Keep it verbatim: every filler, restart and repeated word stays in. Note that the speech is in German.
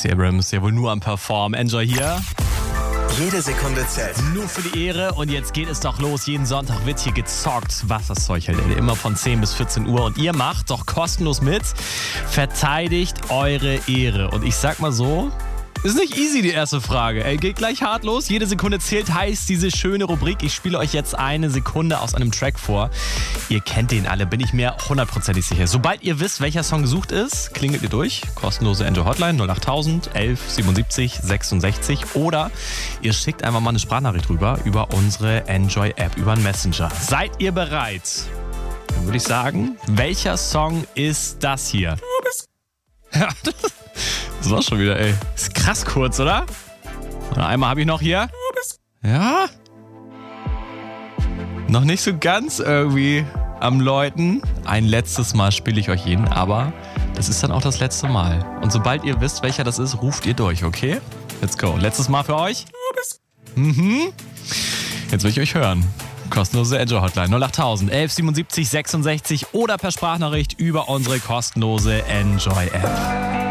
Stacey Abrams, ja wohl nur am Performen. Enjoy hier. Jede Sekunde zählt. Nur für die Ehre und jetzt geht es doch los. Jeden Sonntag wird hier gezockt. Was das Zeug hält. Immer von zehn bis vierzehn Uhr. Und ihr macht doch kostenlos mit. Verteidigt eure Ehre. Und ich sag mal so, ist nicht easy, die erste Frage. Ey, geht gleich hart los. Jede Sekunde zählt, heißt diese schöne Rubrik. Ich spiele euch jetzt eine Sekunde aus einem Track vor. Ihr kennt den alle, bin ich mir hundertprozentig sicher. Sobald ihr wisst, welcher Song gesucht ist, klingelt ihr durch. Kostenlose Enjoy Hotline null acht null null elf siebenundsiebzig sechsundsechzig. Oder ihr schickt einfach mal eine Sprachnachricht rüber über unsere Enjoy-App, über einen Messenger. Seid ihr bereit? Dann würde ich sagen, welcher Song ist das hier? Ja, das war schon wieder, ey. Ist krass kurz, oder? Und einmal habe ich noch hier. Ja. Noch nicht so ganz irgendwie am Läuten. Ein letztes Mal spiele ich euch ihn, aber das ist dann auch das letzte Mal. Und sobald ihr wisst, welcher das ist, ruft ihr durch, okay? Let's go. Letztes Mal für euch. Mhm. Jetzt will ich euch hören. Kostenlose Enjoy Hotline null acht null null elf siebenundsiebzig sechsundsechzig oder per Sprachnachricht über unsere kostenlose Enjoy App.